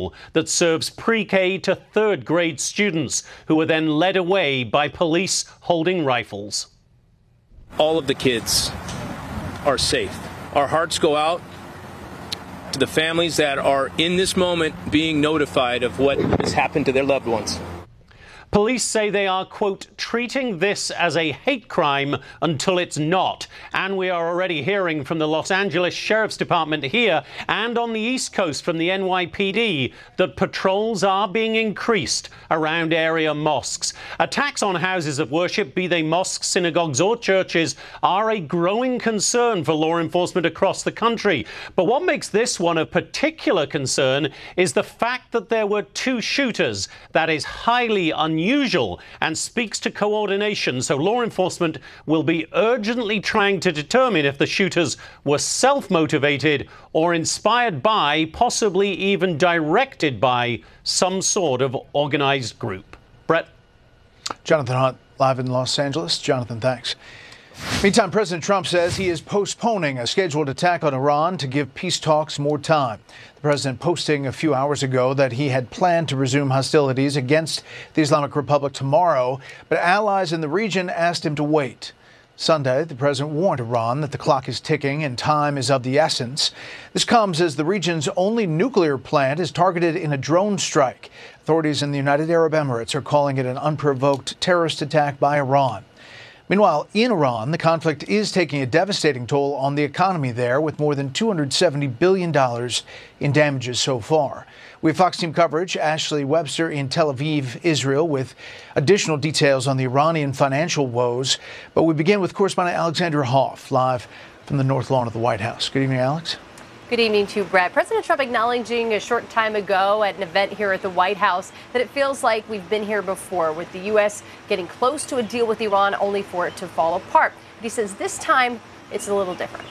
school that serves pre-K to third grade students who were then led away by police holding rifles. All of the kids are safe. Our hearts go out to the families that are in this moment being notified of what has happened to their loved ones. Police say they are, quote, treating this as a hate crime until it's not. And we are already hearing from the Los Angeles Sheriff's Department here and on the East Coast from the NYPD that patrols are being increased around area mosques. Attacks on houses of worship, be they mosques, synagogues or churches, are a growing concern for law enforcement across the country. But what makes this one of particular concern is the fact that there were two shooters. That is highly unusual and speaks to coordination, so law enforcement will be urgently trying to determine if the shooters were self-motivated or inspired by, possibly even directed by, some sort of organized group. Brett? Jonathan Hunt, live in Los Angeles. Jonathan, thanks. Meantime, President Trump says he is postponing a scheduled attack on Iran to give peace talks more time. The president posting a few hours ago that he had planned to resume hostilities against the Islamic Republic tomorrow, but allies in the region asked him to wait. Sunday, the president warned Iran that the clock is ticking and time is of the essence. This comes as the region's only nuclear plant is targeted in a drone strike. Authorities in the United Arab Emirates are calling it an unprovoked terrorist attack by Iran. Meanwhile, in Iran, the conflict is taking a devastating toll on the economy there, with more than $270 billion in damages so far. We have Fox Team coverage, Ashley Webster in Tel Aviv, Israel, with additional details on the Iranian financial woes. But we begin with correspondent Alexandra Hoff, live from the North Lawn of the White House. Good evening, Alex. Good evening to you, Brett. President Trump acknowledging a short time ago at an event here at the White House that it feels like we've been here before, with the U.S. getting close to a deal with Iran only for it to fall apart. But he says this time it's a little different.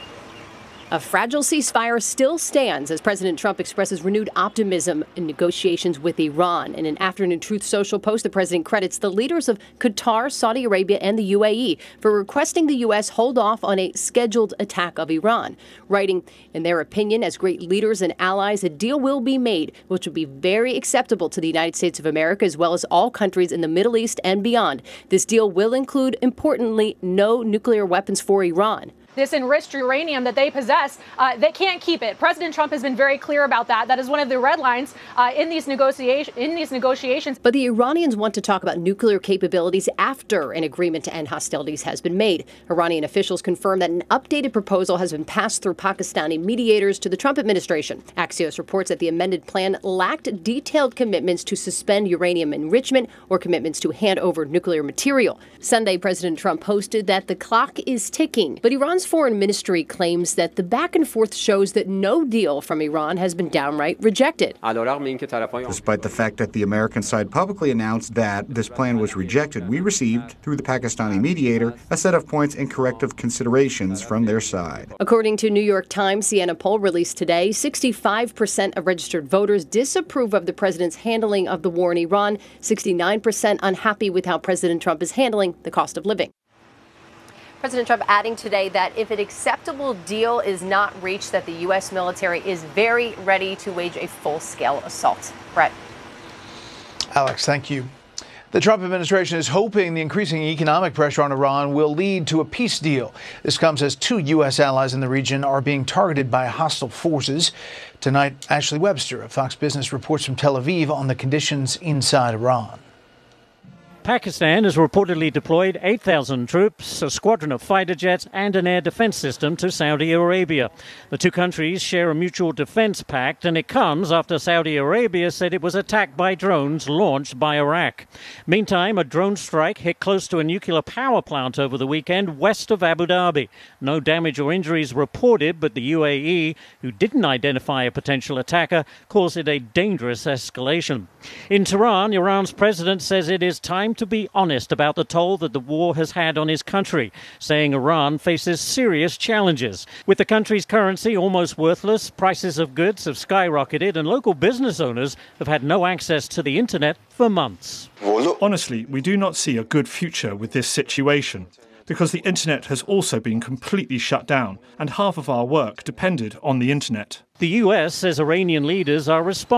A fragile ceasefire still stands as President Trump expresses renewed optimism in negotiations with Iran. In an Afternoon Truth Social post, the president credits the leaders of Qatar, Saudi Arabia, and the UAE for requesting the U.S. hold off on a scheduled attack of Iran, writing, in their opinion, as great leaders and allies, a deal will be made, which would be very acceptable to the United States of America, as well as all countries in the Middle East and beyond. This deal will include, importantly, no nuclear weapons for Iran. This enriched uranium that they possess, they can't keep it. President Trump has been very clear about that. That is one of the red lines in these negotiations. But the Iranians want to talk about nuclear capabilities after an agreement to end hostilities has been made. Iranian officials confirm that an updated proposal has been passed through Pakistani mediators to the Trump administration. Axios reports that the amended plan lacked detailed commitments to suspend uranium enrichment or commitments to hand over nuclear material. Sunday, President Trump posted that the clock is ticking, but Iran's foreign ministry claims that the back and forth shows that no deal from Iran has been downright rejected. Despite the fact that the American side publicly announced that this plan was rejected, we received, through the Pakistani mediator, a set of points and corrective considerations from their side. According to New York Times Siena poll released today, 65% of registered voters disapprove of the president's handling of the war in Iran, 69% unhappy with how President Trump is handling the cost of living. President Trump adding today that if an acceptable deal is not reached, that the U.S. military is very ready to wage a full-scale assault. Brett. Alex, thank you. The Trump administration is hoping the increasing economic pressure on Iran will lead to a peace deal. This comes as two U.S. allies in the region are being targeted by hostile forces. Tonight, Ashley Webster of Fox Business reports from Tel Aviv on the conditions inside Iran. Pakistan has reportedly deployed 8,000 troops, a squadron of fighter jets and an air defense system to Saudi Arabia. The two countries share a mutual defense pact, and it comes after Saudi Arabia said it was attacked by drones launched by Iraq. Meantime, a drone strike hit close to a nuclear power plant over the weekend west of Abu Dhabi. No damage or injuries reported, but the UAE, who didn't identify a potential attacker, calls it a dangerous escalation. In Tehran, Iran's president says it is time to be honest about the toll that the war has had on his country, saying Iran faces serious challenges. With the country's currency almost worthless, prices of goods have skyrocketed, and local business owners have had no access to the internet for months. Honestly, we do not see a good future with this situation, because the internet has also been completely shut down, and half of our work depended on the internet. The U.S. says Iranian leaders are responsible